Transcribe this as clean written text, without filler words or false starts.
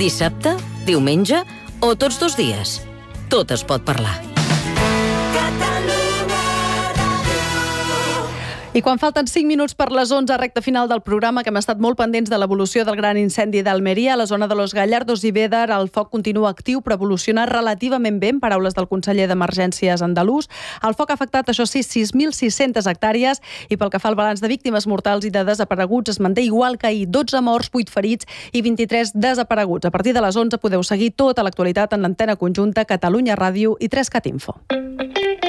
Dissabte? Diumenge? O tots dos dies? Tot es pot parlar. I quan falten 5 minuts per les 11, recta final del programa, que hem estat molt pendents de l'evolució del gran incendi d'Almeria, a la zona de Los Gallardos i Bédar, el foc continua actiu, però evoluciona relativament bé, en paraules del conseller d'Emergències andalús. El foc ha afectat, això sí, 6.600 hectàrees, i pel que fa al balanç de víctimes mortals i de desapareguts, es manté igual que ahir, 12 morts, 8 ferits i 23 desapareguts. A partir de les 11 podeu seguir tota l'actualitat en l'antena conjunta Catalunya Ràdio i 3CAT Info.